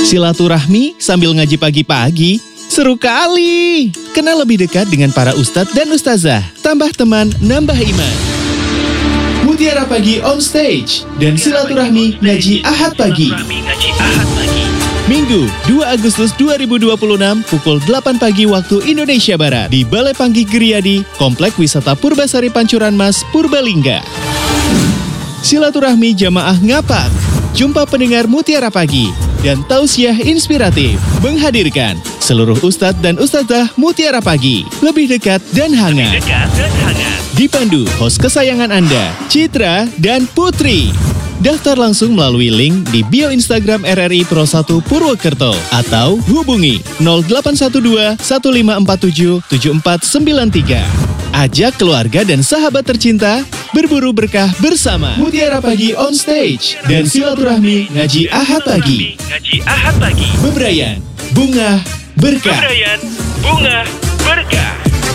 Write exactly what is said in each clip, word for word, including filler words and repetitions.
Silaturahmi sambil ngaji pagi-pagi, seru kali. Kenal lebih dekat dengan para ustadz dan ustazah, tambah teman, nambah iman. Mutiara Pagi on stage dan silaturahmi ngaji Ahad pagi. Minggu dua Agustus dua ribu dua puluh enam pukul delapan pagi waktu Indonesia Barat di Balai Panggih Geriyadi, Komplek Wisata Purbasari Pancuran Mas, Purbalingga. Silaturahmi jamaah ngapak, jumpa pendengar Mutiara Pagi, dan tausiah inspiratif menghadirkan seluruh ustadz dan ustazah Mutiara Pagi, lebih dekat dan hangat. Dipandu host kesayangan Anda, Citra dan Putri. Daftar langsung melalui link di bio Instagram R R I Pro satu Purwokerto atau hubungi nol delapan satu dua satu lima empat tujuh tujuh empat sembilan tiga. Ajak keluarga dan sahabat tercinta berburu berkah bersama Mutiara Pagi on stage dan silaturahmi ngaji Ahad pagi. Ngaji Ahad pagi. Bebrayan, bunga, berkah. Bebrayan, bunga, berkah.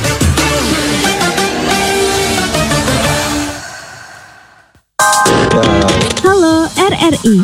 Halo R R I.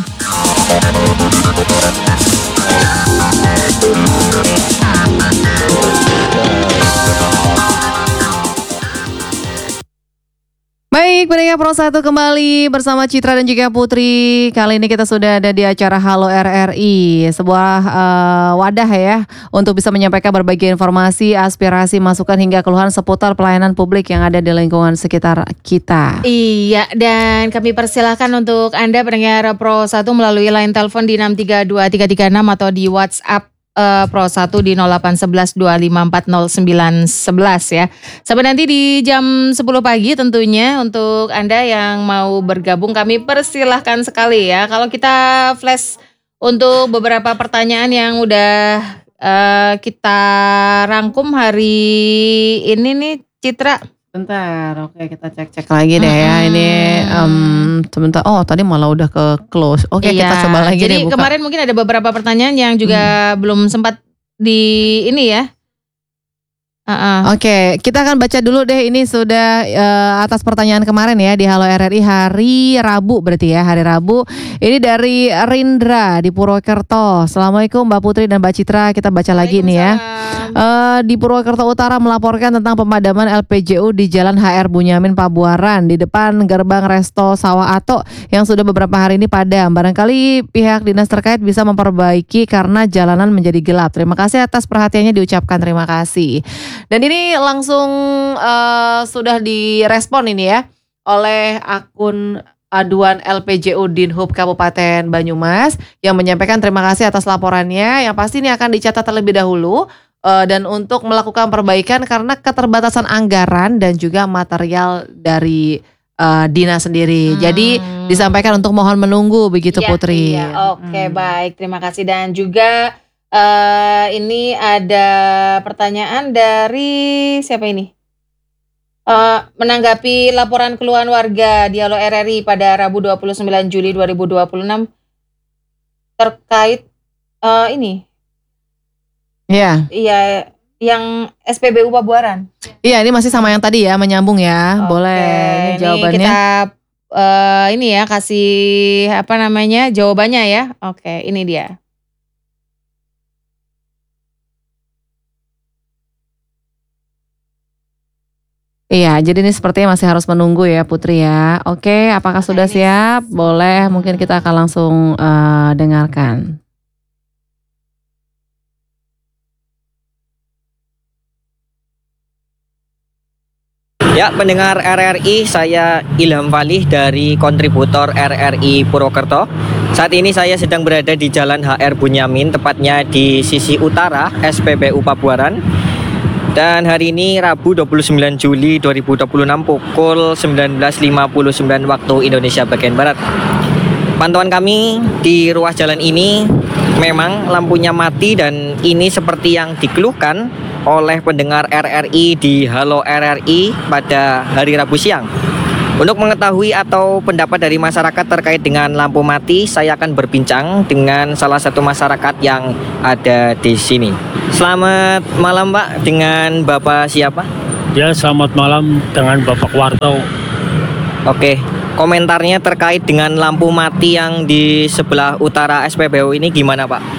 Baik, pendengar Pro satu kembali bersama Citra dan juga Putri. Kali ini kita sudah ada di acara Halo R R I, sebuah uh, wadah ya untuk bisa menyampaikan berbagai informasi, aspirasi, masukan hingga keluhan seputar pelayanan publik yang ada di lingkungan sekitar kita. Iya, dan kami persilahkan untuk Anda pendengar Pro satu melalui line telepon di enam tiga dua tiga tiga enam atau di WhatsApp Uh, Pro satu di nol delapan satu satu dua lima empat nol sembilan satu satu ya. Sampai nanti di jam sepuluh pagi tentunya untuk Anda yang mau bergabung kami persilahkan sekali ya. Kalau kita flash untuk beberapa pertanyaan yang udah uh, kita rangkum hari ini nih Citra. Bentar, oke kita cek-cek lagi deh ya. Ini um, sebentar. Oh, tadi malah udah ke close. Oke, iya, kita coba lagi jadi deh buka. Kemarin mungkin ada beberapa pertanyaan yang juga hmm. belum sempat di ini ya. Uh-uh. Oke, kita akan baca dulu deh. Ini sudah uh, atas pertanyaan kemarin ya di Halo R R I hari Rabu berarti ya, hari Rabu. Ini dari Rindra di Purwokerto. Assalamualaikum Mbak Putri dan Mbak Citra. Kita baca lagi nih ya. Uh, di Purwokerto Utara melaporkan tentang pemadaman L P G U di Jalan H R Bunyamin Pabuaran di depan gerbang Resto Sawah Ato yang sudah beberapa hari ini padam. Barangkali pihak dinas terkait bisa memperbaiki karena jalanan menjadi gelap. Terima kasih atas perhatiannya diucapkan, terima kasih. Dan ini langsung uh, sudah direspon ini ya oleh akun aduan L P G U Dinhub Kabupaten Banyumas yang menyampaikan terima kasih atas laporannya yang pasti ini akan dicatat terlebih dahulu uh, dan untuk melakukan perbaikan karena keterbatasan anggaran dan juga material dari uh, dinas sendiri. Hmm. Jadi disampaikan untuk mohon menunggu begitu ya, Putri. Iya, oke okay, hmm. baik, terima kasih. Dan juga uh, ini ada pertanyaan dari siapa ini? Uh, menanggapi laporan keluhan warga di Halo R R I pada Rabu dua puluh sembilan Juli dua ribu dua puluh enam terkait uh, ini. Iya. Iya, yang S P B U Pabuaran. Iya, ini masih sama yang tadi ya, menyambung ya. Oke, boleh. Ini jawabannya. Ini kita uh, ini ya kasih apa namanya jawabannya ya. Oke, ini dia. Iya, jadi ini sepertinya masih harus menunggu ya Putri ya. Oke, apakah sudah siap? Boleh, mungkin kita akan langsung uh, dengarkan. Ya, pendengar R R I, saya Ilham Falih dari kontributor R R I Purwokerto. Saat ini saya sedang berada di Jalan H R Bunyamin, tepatnya di sisi utara S P B U Pabuaran. Dan hari ini Rabu dua puluh sembilan Juli dua ribu dua puluh enam pukul sembilan belas lima puluh sembilan waktu Indonesia bagian Barat. Pantauan kami di ruas jalan ini memang lampunya mati dan ini seperti yang dikeluhkan oleh pendengar R R I di Halo R R I pada hari Rabu siang. Untuk mengetahui atau pendapat dari masyarakat terkait dengan lampu mati, saya akan berbincang dengan salah satu masyarakat yang ada di sini. Selamat malam Pak, dengan Bapak siapa? Ya, selamat malam dengan Bapak Warto. Oke, komentarnya terkait dengan lampu mati yang di sebelah utara S P B U ini gimana Pak?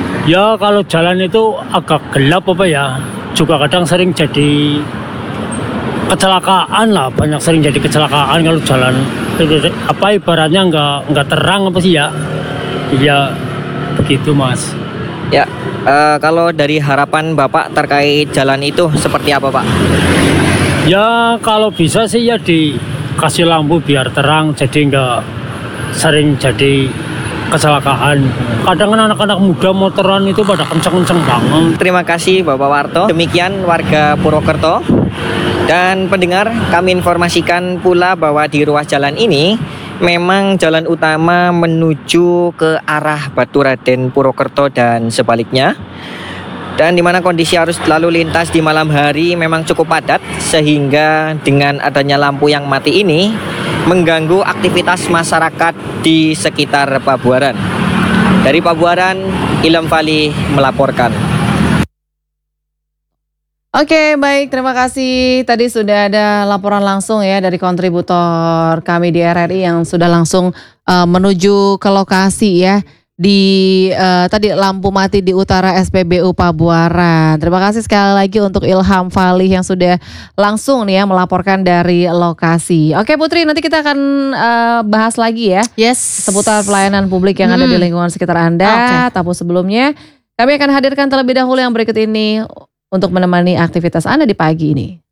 Ya kalau jalan itu agak gelap apa ya, juga kadang sering jadi kecelakaan lah, banyak sering jadi kecelakaan kalau jalan. Apa ibaratnya nggak nggak terang apa sih ya? Ya begitu Mas. Ya, eh, kalau dari harapan Bapak terkait jalan itu seperti apa Pak? Ya kalau bisa sih ya dikasih lampu biar terang, jadi nggak sering jadi kecelakaan. Kadang kan anak-anak muda motoran itu pada kenceng-kenceng banget. Terima kasih Bapak Warto. Demikian warga Purwokerto. Dan pendengar, kami informasikan pula bahwa di ruas jalan ini memang jalan utama menuju ke arah Baturaden Purwokerto dan sebaliknya. Dan di mana kondisi arus lalu lintas di malam hari memang cukup padat, sehingga dengan adanya lampu yang mati ini mengganggu aktivitas masyarakat di sekitar Pabuaran. Dari Pabuaran, Ilham Fali melaporkan. Oke, baik, terima kasih. Tadi sudah ada laporan langsung ya dari kontributor kami di R R I yang sudah langsung uh, menuju ke lokasi ya. Di uh, tadi lampu mati di utara S P B U Pabuaran. Terima kasih sekali lagi untuk Ilham Fali yang sudah langsung nih ya melaporkan dari lokasi. Oke Putri, nanti kita akan uh, bahas lagi ya. Yes. Seputar pelayanan publik yang hmm. ada di lingkungan sekitar Anda. Okay. Tapi sebelumnya kami akan hadirkan terlebih dahulu yang berikut ini untuk menemani aktivitas Anda di pagi ini.